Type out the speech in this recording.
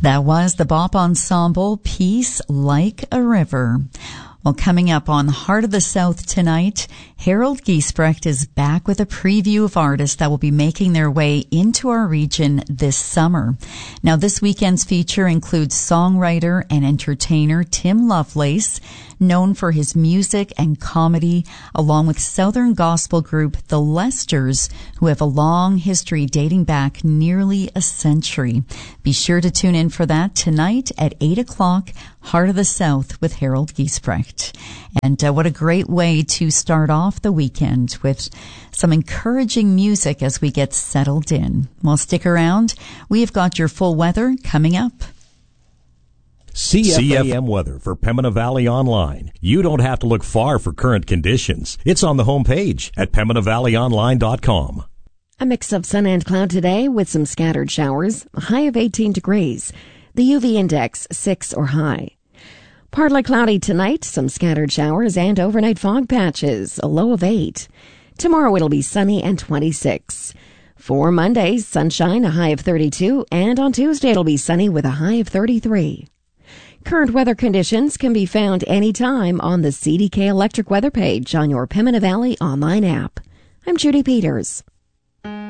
That was the Bop Ensemble, Peace Like a River. Well, coming up on Heart of the South tonight, Harold Giesbrecht is back with a preview of artists that will be making their way into our region this summer. Now, this weekend's feature includes songwriter and entertainer Tim Lovelace, known for his music and comedy, along with Southern gospel group The Lesters, who have a long history dating back nearly a century. Be sure to tune in for that tonight at 8 o'clock, Heart of the South with Harold Giesbrecht. And what a great way to start off the weekend with some encouraging music as we get settled in. Well, stick around. We have got your full weather coming up. CFAM weather for Pembina Valley Online. You don't have to look far for current conditions. It's on the homepage at PembinaValleyOnline.com. A mix of sun and cloud today with some scattered showers, a high of 18 degrees. The UV index 6 or high. Partly cloudy tonight, some scattered showers and overnight fog patches, a low of 8. Tomorrow it'll be sunny and 26. For Monday, sunshine, a high of 32, and on Tuesday it'll be sunny with a high of 33. Current weather conditions can be found anytime on the CDK Electric weather page on your Pembina Valley online app. I'm Judy Peters.